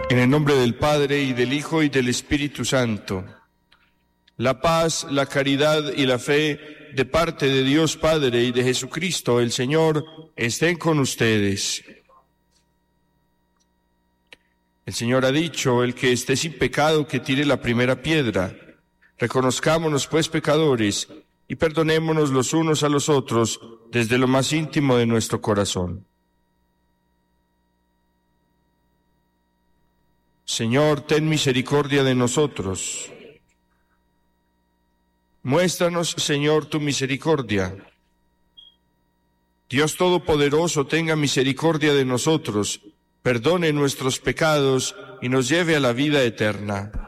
En el nombre del Padre, y del Hijo, y del Espíritu Santo. La paz, la caridad y la fe de parte de Dios Padre y de Jesucristo el Señor estén con ustedes. El Señor ha dicho: el que esté sin pecado, que tire la primera piedra. Reconozcámonos, pues, pecadores, y perdonémonos los unos a los otros desde lo más íntimo de nuestro corazón. Señor, ten misericordia de nosotros. Muéstranos, Señor, tu misericordia. Dios Todopoderoso, tenga misericordia de nosotros, perdone nuestros pecados y nos lleve a la vida eterna.